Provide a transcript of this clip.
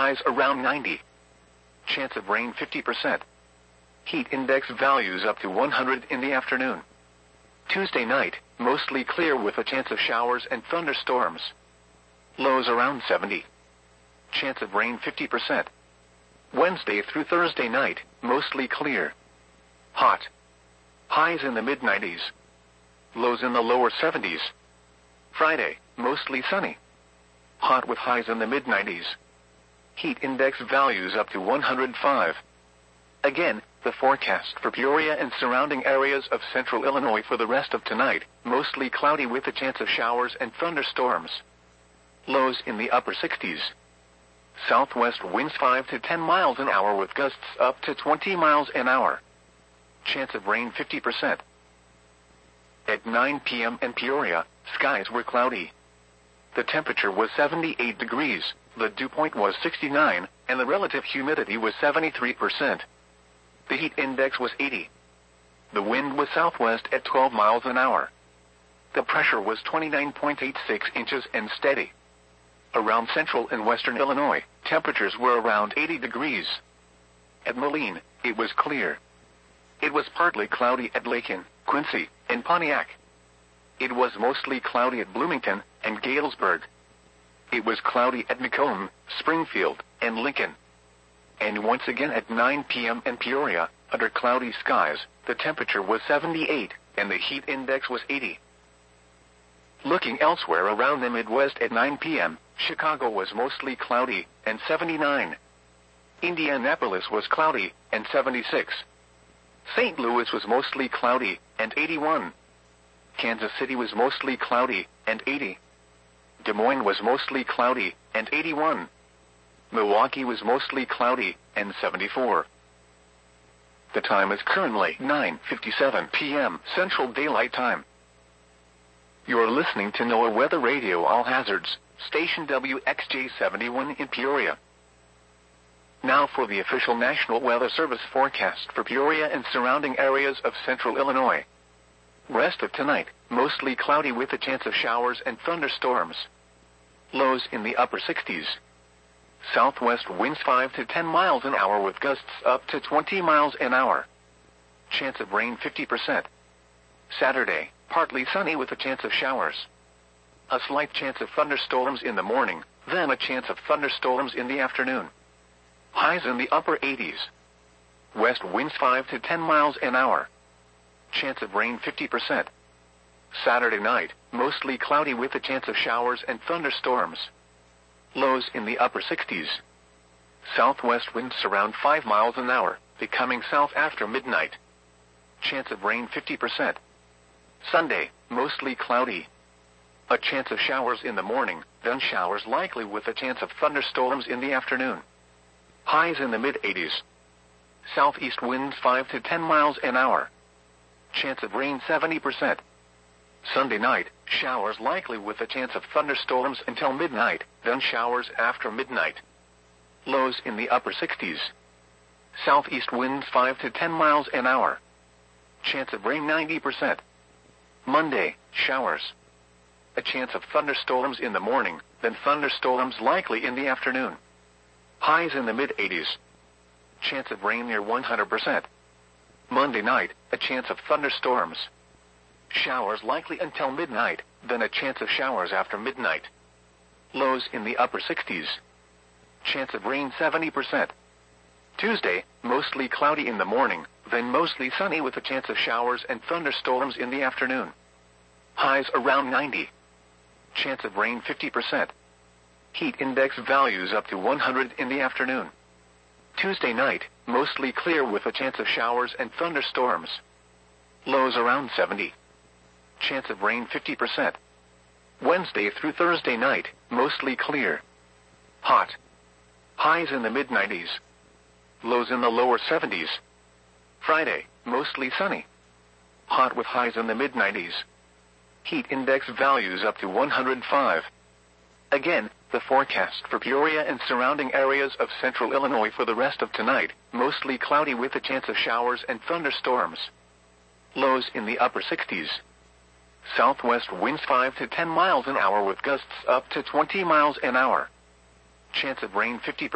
Highs around 90. Chance of rain 50%. Heat index values up to 100 in the afternoon. Tuesday night, mostly clear with a chance of showers and thunderstorms. Lows around 70. Chance of rain 50%. Wednesday through Thursday night, mostly clear. Hot. Highs in the mid-90s. Lows in the lower 70s. Friday, mostly sunny. Hot with highs in the mid-90s. Heat index values up to 105. Again, the forecast for Peoria and surrounding areas of central Illinois for the rest of tonight, mostly cloudy with a chance of showers and thunderstorms. Lows in the upper 60s. Southwest winds 5 to 10 miles an hour with gusts up to 20 miles an hour. Chance of rain 50%. At 9 p.m. in Peoria, skies were cloudy. The temperature was 78 degrees, the dew point was 69, and the relative humidity was 73%. The heat index was 80. The wind was southwest at 12 miles an hour. The pressure was 29.86 inches and steady. Around central and western Illinois, temperatures were around 80 degrees. At Moline, it was clear. It was partly cloudy at Lakin, Quincy, and Pontiac. It was mostly cloudy at Bloomington and Galesburg. It was cloudy at Macomb, Springfield, and Lincoln. And once again at 9 p.m. in Peoria, under cloudy skies, the temperature was 78, and the heat index was 80. Looking elsewhere around the Midwest at 9 p.m., Chicago was mostly cloudy, and 79. Indianapolis was cloudy, and 76. St. Louis was mostly cloudy, and 81. Kansas City was mostly cloudy, and 80. Des Moines was mostly cloudy, and 81. Milwaukee was mostly cloudy, and 74. The time is currently 9:57 p.m. Central Daylight Time. You're listening to NOAA Weather Radio All Hazards, station WXJ71 in Peoria. Now for the official National Weather Service forecast for Peoria and surrounding areas of central Illinois. Rest of tonight, mostly cloudy with a chance of showers and thunderstorms. Lows in the upper 60s. Southwest winds 5 to 10 miles an hour with gusts up to 20 miles an hour. Chance of rain 50%. Saturday, partly sunny with a chance of showers. A slight chance of thunderstorms in the morning, then a chance of thunderstorms in the afternoon. Highs in the upper 80s. West winds 5 to 10 miles an hour. Chance of rain 50%. Saturday night, mostly cloudy with a chance of showers and thunderstorms. Lows in the upper 60s. Southwest winds around 5 miles an hour, becoming south after midnight. Chance of rain 50%. Sunday, mostly cloudy. A chance of showers in the morning, then showers likely with a chance of thunderstorms in the afternoon. Highs in the mid-80s. Southeast winds 5 to 10 miles an hour. Chance of rain 70%. Sunday night, showers likely with a chance of thunderstorms until midnight, then showers after midnight. Lows in the upper 60s. Southeast winds 5 to 10 miles an hour. Chance of rain 90%. Monday, showers. A chance of thunderstorms in the morning, then thunderstorms likely in the afternoon. Highs in the mid-80s. Chance of rain near 100%. Monday night, a chance of thunderstorms. Showers likely until midnight, then a chance of showers after midnight. Lows in the upper 60s. Chance of rain 70%. Tuesday, mostly cloudy in the morning, then mostly sunny with a chance of showers and thunderstorms in the afternoon. Highs around 90. Chance of rain 50%. Heat index values up to 100 in the afternoon. Tuesday night, mostly clear with a chance of showers and thunderstorms. Lows around 70. Chance of rain 50%. Wednesday through Thursday night, mostly clear. Hot. Highs in the mid-90s. Lows in the lower 70s. Friday, mostly sunny. Hot with highs in the mid-90s. Heat index values up to 105. Again, the forecast for Peoria and surrounding areas of central Illinois for the rest of tonight, mostly cloudy with a chance of showers and thunderstorms. Lows in the upper 60s. Southwest winds 5 to 10 miles an hour with gusts up to 20 miles an hour. Chance of rain 50%.